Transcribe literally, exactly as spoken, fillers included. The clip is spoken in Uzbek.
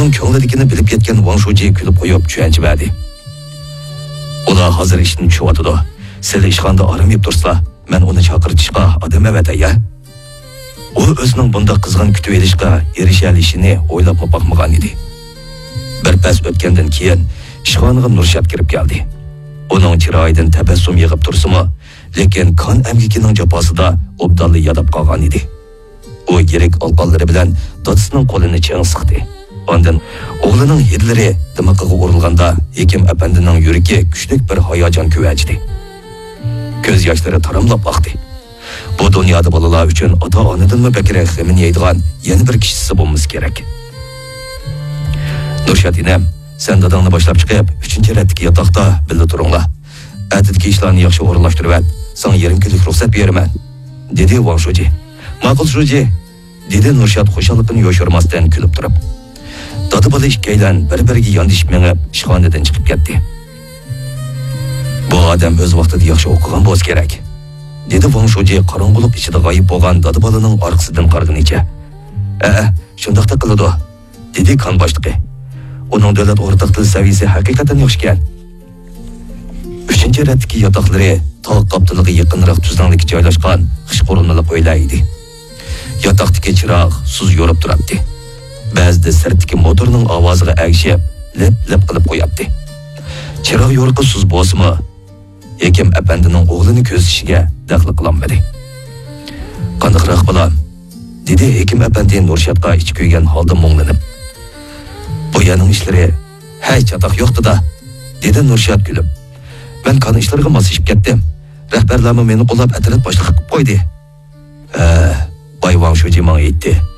uning ko'nglidagini bilib yetgan Wang Shuji kulib qo'yib tushuncha berdi. Ular hozir ishni tushyotdi. Sizlar ishxonada aramayib tursa, men uni chaqirishga odam evatay-ya. U o'zining bunda qizg'in kutib olishga erisha olishini o'ylab boqmagan edi. Bir pas o'tgandan keyin ishxonaga Nurshad kirib keldi. Uning chiroyidan tabassum yig'ib tursimi, lekin qon amgikining jafosida obdalli yadab qolgan edi. U yirik olqonlari bilan dadisining qo'lini chang siqdi. Ondan o'g'lining hidlari dimoqiga urilganda Hekim apandining yuragi kuchli bir hayajon ko'vachdi. Ko'z yoshlari taramlab oqdi. Bu dunyoda bolalar uchun ota-onadanmi bakrak g'amin yeydigan yana bir kishisi bo'lmasi kerak. Nurshad inam, sen dadangni boshlab chiqib, uchinchi ratdagi yotoqda birga turinglar. Atidagi ishlarni yaxshi o'rinlashtirib ol. Sana yarim kunlik ruxsat beraman, dedi Wang Shuji. Ma'qul Shuji, dedi Nurshad xo'shalligini yo'shirmasdan kulib turib. Dada bola ikkilan bir-biriga yondashib mengib ishxonadan chiqib ketdi. Bu odam o'z vaqtida yaxshi o'qigan bo'lsa kerak, dedi Wang Shuji qorong'ulik ichida g'oyib bo'lgan dada bolaning orqasidan qaragunicha. "A, shundaqda qiladi", dedi kon boshlig'i. Uning davlat o'rtaq til saviyasi haqiqatan yaxshi ekan. uchinchi ratdagi yotoqlari tog' qoptiliga yaqinroq tuzlanlikka joylashgan qish qurilmali qo'ylar edi. Yotoqdagi chiroq suz yorib turibdi. Ba'zida sirtdagi motorning ovoziga agishib, lip-lip qilib qo'yapti. Chiroq yorug'i suz bo'lsa-mi, Hekim apandining o'g'lini ko'zishiga daxl qilolmadi. "Qandoqroq bo'lam?" dedi Hekim apandi Nurshadga ich ko'ygan holda mo'nglanib. "Bu yaning ishlari hech chatoq yo'qdi-da", dedi Nurshad kulib. "Men qon ishlariga moslashib ketdim. Rahbarlarimiz meni qo'llab atrat boshliq qilib qo'ydi." "Ha, Boy Wang Shuji menga aytdi.